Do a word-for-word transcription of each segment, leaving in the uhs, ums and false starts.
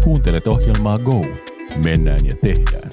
Kuuntelet ohjelmaa Go. Mennään ja tehdään.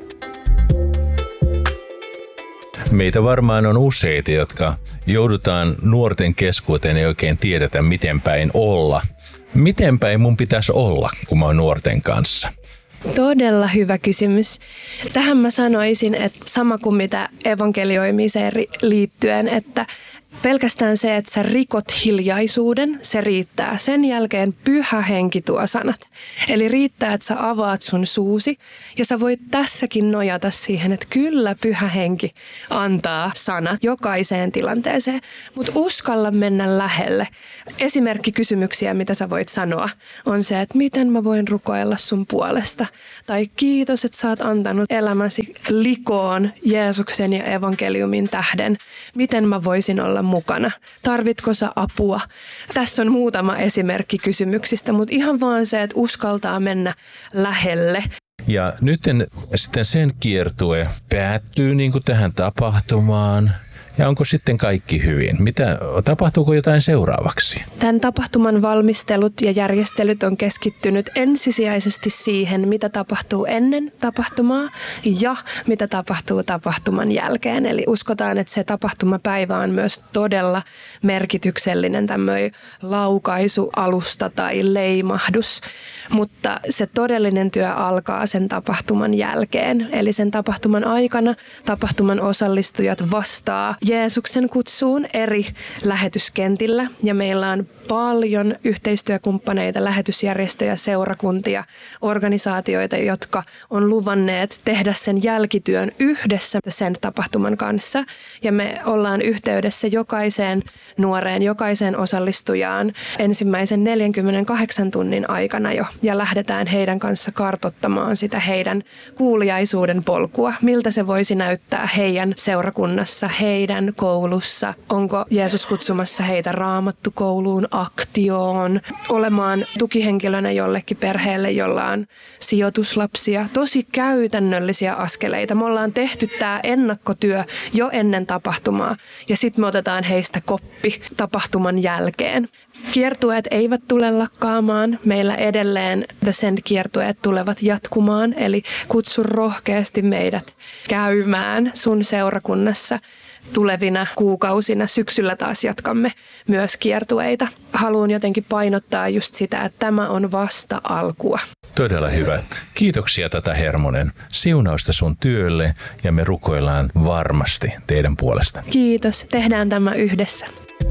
Meitä varmaan on useita, jotka joudutaan nuorten keskuuteen ei oikein tiedetä, miten päin olla. Miten päin mun pitäisi olla, kun mä oon nuorten kanssa? Todella hyvä kysymys. Tähän mä sanoisin, että sama kuin mitä evankelioimiseen liittyen, että pelkästään se, että sä rikot hiljaisuuden, se riittää. Sen jälkeen Pyhä Henki tuo sanat. Eli riittää, että sä avaat sun suusi ja sä voit tässäkin nojata siihen, että kyllä Pyhä Henki antaa sanat jokaiseen tilanteeseen. Mutta uskalla mennä lähelle. Esimerkkikysymyksiä, mitä sä voit sanoa, on se, että miten mä voin rukoilla sun puolesta. Tai kiitos, että sä oot antanut elämäsi likoon Jeesuksen ja evankeliumin tähden. Miten mä voisin olla mukana? Tarvitko sä apua? Tässä on muutama esimerkki kysymyksistä, mutta ihan vaan se, että uskaltaa mennä lähelle. Ja nyt sitten sen kiertue päättyy niin kuin tähän tapahtumaan. Ja onko sitten kaikki hyvin? Mitä, tapahtuuko jotain seuraavaksi? Tämän tapahtuman valmistelut ja järjestelyt on keskittynyt ensisijaisesti siihen, mitä tapahtuu ennen tapahtumaa ja mitä tapahtuu tapahtuman jälkeen. Eli uskotaan, että se tapahtumapäivä on myös todella merkityksellinen tämmöinen laukaisualusta tai leimahdus. Mutta se todellinen työ alkaa sen tapahtuman jälkeen. Eli sen tapahtuman aikana tapahtuman osallistujat vastaa Jeesuksen kutsuun eri lähetyskentillä ja meillä on paljon yhteistyökumppaneita, lähetysjärjestöjä, seurakuntia, organisaatioita, jotka on luvanneet tehdä sen jälkityön yhdessä sen tapahtuman kanssa. Ja me ollaan yhteydessä jokaiseen nuoreen, jokaiseen osallistujaan ensimmäisen neljänkymmenenkahdeksan tunnin aikana jo ja lähdetään heidän kanssa kartoittamaan sitä heidän kuuliaisuuden polkua. Miltä se voisi näyttää heidän seurakunnassa, heidän koulussa. Onko Jeesus kutsumassa heitä raamattukouluun, aktioon, olemaan tukihenkilönä jollekin perheelle, jolla on sijoituslapsia. Tosi käytännöllisiä askeleita. Me ollaan tehty tämä ennakkotyö jo ennen tapahtumaa ja sitten me otetaan heistä koppi tapahtuman jälkeen. Kiertueet eivät tule lakkaamaan. Meillä edelleen The Send-kiertueet tulevat jatkumaan, eli kutsu rohkeasti meidät käymään sun seurakunnassa. Tulevina kuukausina syksyllä taas jatkamme myös kiertueita. Haluan jotenkin painottaa just sitä, että tämä on vasta alkua. Todella hyvä. Kiitoksia Tata Hermonen. Siunausta sun työlle ja me rukoillaan varmasti teidän puolesta. Kiitos. Tehdään tämä yhdessä.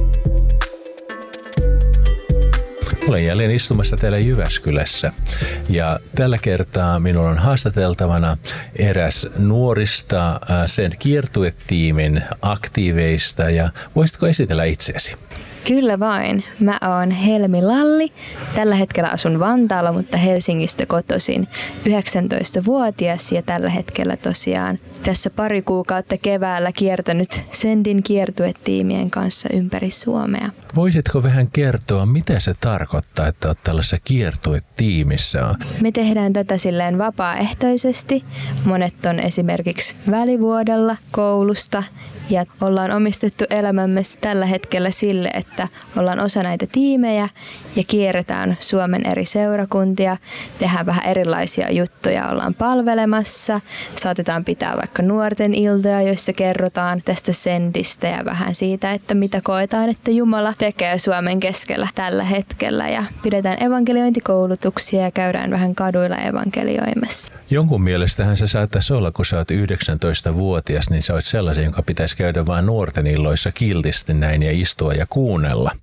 Olen jälleen istumassa täällä Jyväskylässä ja tällä kertaa minulla on haastateltavana eräs nuorista sen kiertuetiimin aktiiveista ja voisitko esitellä itseäsi? Kyllä vain. Mä oon Helmi Lalli. Tällä hetkellä asun Vantaalla, mutta Helsingistä kotoisin yhdeksäntoistavuotias ja tällä hetkellä tosiaan tässä pari kuukautta keväällä kiertänyt Sendin kiertuetiimien kanssa ympäri Suomea. Voisitko vähän kertoa, mitä se tarkoittaa, että olet tällaisessa kiertuetiimissä? Me tehdään tätä silleen vapaaehtoisesti. Monet on esimerkiksi välivuodella koulusta ja ollaan omistettu elämämme tällä hetkellä sille, että ollaan osa näitä tiimejä ja kierretään Suomen eri seurakuntia, tehdään vähän erilaisia juttuja, ollaan palvelemassa, saatetaan pitää vaikka nuorten iltoja, joissa kerrotaan tästä Sendistä ja vähän siitä, että mitä koetaan, että Jumala tekee Suomen keskellä tällä hetkellä ja pidetään evankeliointikoulutuksia ja käydään vähän kaduilla evankelioimassa. Jonkun mielestähän se saattaisi olla, kun sä oot yhdeksäntoistavuotias, niin sä oot sellaisen, jonka pitäisi käydä vain nuorten illoissa kiltisti näin ja istua ja kuunnella.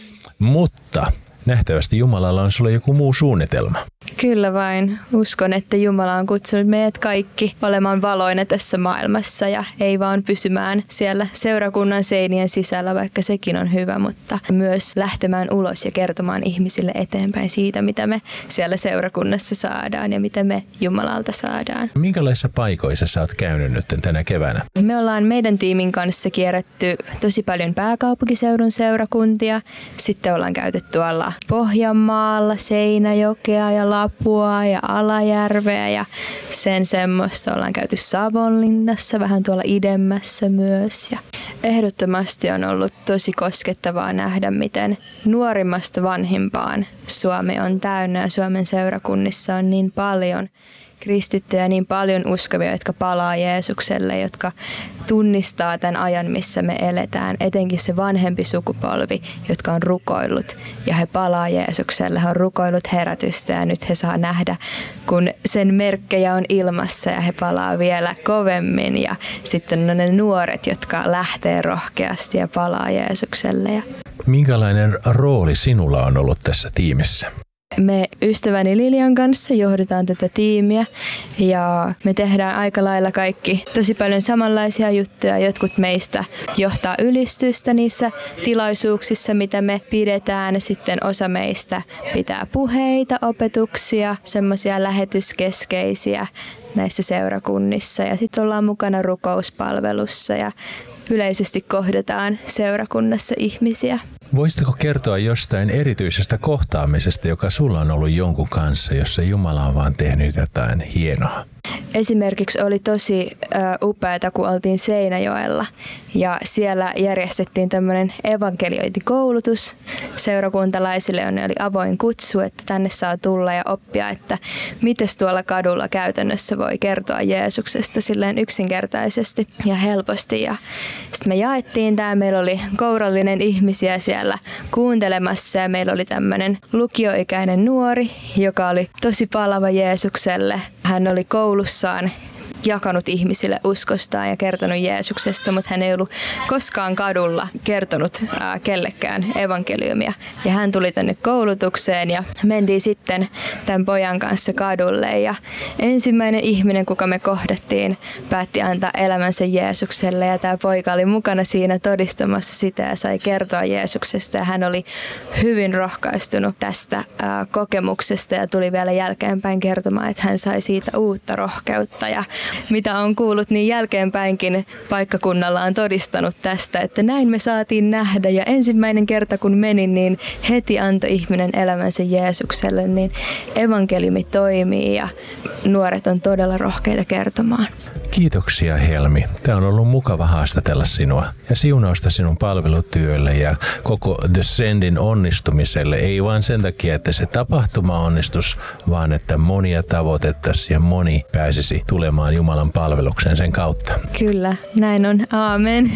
Mutta nähtävästi Jumalalla on sulle joku muu suunnitelma. Kyllä vain. Uskon, että Jumala on kutsunut meidät kaikki olemaan valoina tässä maailmassa ja ei vaan pysymään siellä seurakunnan seinien sisällä, vaikka sekin on hyvä, mutta myös lähtemään ulos ja kertomaan ihmisille eteenpäin siitä, mitä me siellä seurakunnassa saadaan ja mitä me Jumalalta saadaan. Minkälaisissa paikoissa sä oot käynyt nyt tänä keväänä? Me ollaan meidän tiimin kanssa kierretty tosi paljon pääkaupunkiseudun seurakuntia. Sitten ollaan käyty tuolla Pohjanmaalla, Seinäjokea ja Lapua ja Alajärveä ja sen semmoista. Ollaan käyty Savonlinnassa, vähän tuolla idemmässä myös. Ja ehdottomasti on ollut tosi koskettavaa nähdä, miten nuorimmasta vanhimpaan Suomi on täynnä ja Suomen seurakunnissa on niin paljon kristittyjä, niin paljon uskovia, jotka palaa Jeesukselle, jotka tunnistaa tämän ajan, missä me eletään. Etenkin se vanhempi sukupolvi, jotka on rukoillut ja he palaa Jeesukselle. He on rukoillut herätystä ja nyt he saa nähdä, kun sen merkkejä on ilmassa ja he palaa vielä kovemmin. Ja sitten on ne nuoret, jotka lähtee rohkeasti ja palaa Jeesukselle. Minkälainen rooli sinulla on ollut tässä tiimissä? Me ystäväni Lilian kanssa johdetaan tätä tiimiä ja me tehdään aika lailla kaikki tosi paljon samanlaisia juttuja. Jotkut meistä johtaa ylistystä niissä tilaisuuksissa, mitä me pidetään. Sitten osa meistä pitää puheita, opetuksia, semmoisia lähetyskeskeisiä näissä seurakunnissa. Ja sitten ollaan mukana rukouspalvelussa ja yleisesti kohdataan seurakunnassa ihmisiä. Voisitko kertoa jostain erityisestä kohtaamisesta, joka sulla on ollut jonkun kanssa, jossa Jumala on vaan tehnyt jotain hienoa? Esimerkiksi oli tosi uh, upeata, kun oltiin Seinäjoella ja siellä järjestettiin tämmöinen evankeliointikoulutus seurakuntalaisille, jonne oli avoin kutsu, että tänne saa tulla ja oppia, että mites tuolla kadulla käytännössä voi kertoa Jeesuksesta silleen yksinkertaisesti ja helposti. Ja sitten me jaettiin tämä, meillä oli kourallinen ihmisiä siellä kuuntelemassa ja meillä oli tämmöinen lukioikäinen nuori, joka oli tosi palava Jeesukselle. Hän oli koulussaan jakanut ihmisille uskostaan ja kertonut Jeesuksesta, mutta hän ei ollut koskaan kadulla kertonut ää, kellekään evankeliumia. Ja hän tuli tänne koulutukseen ja mentiin sitten tämän pojan kanssa kadulle. Ja ensimmäinen ihminen, kuka me kohdattiin, päätti antaa elämänsä Jeesukselle ja tämä poika oli mukana siinä todistamassa sitä ja sai kertoa Jeesuksesta. Ja hän oli hyvin rohkaistunut tästä ää, kokemuksesta ja tuli vielä jälkeenpäin kertomaan, että hän sai siitä uutta rohkeutta ja mitä on kuullut, niin jälkeenpäinkin paikkakunnalla on todistanut tästä, että näin me saatiin nähdä. Ja ensimmäinen kerta kun menin, niin heti antoi ihminen elämänsä Jeesukselle, niin evankeliumi toimii ja nuoret on todella rohkeita kertomaan. Kiitoksia Helmi. Tämä on ollut mukava haastatella sinua ja siunausta sinun palvelutyölle ja koko The Sendin onnistumiselle. Ei vain sen takia, että se tapahtuma onnistus, vaan että monia tavoitettaisiin ja moni pääsisi tulemaan Jumalan palvelukseen sen kautta. Kyllä, näin on. Aamen.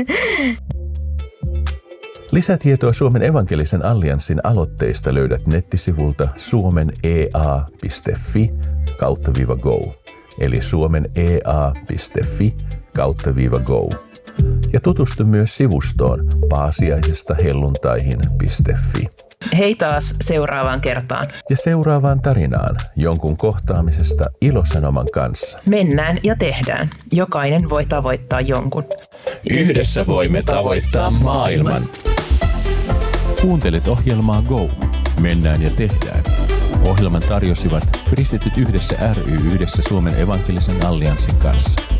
Lisätietoa Suomen evankelisen allianssin aloitteista löydät nettisivulta suomenea piste fi kautta viiva go. Eli suomenea piste fi kautta viiva go. Ja tutustu myös sivustoon paasiaisesta helluntaihin piste fi. Hei taas seuraavaan kertaan. Ja seuraavaan tarinaan jonkun kohtaamisesta ilosanoman kanssa. Mennään ja tehdään. Jokainen voi tavoittaa jonkun. Yhdessä voimme tavoittaa maailman. Kuuntelet ohjelmaa Go. Mennään ja tehdään. Ohjelman tarjosivat Kristityt yhdessä ry yhdessä Suomen evankelisen allianssin kanssa.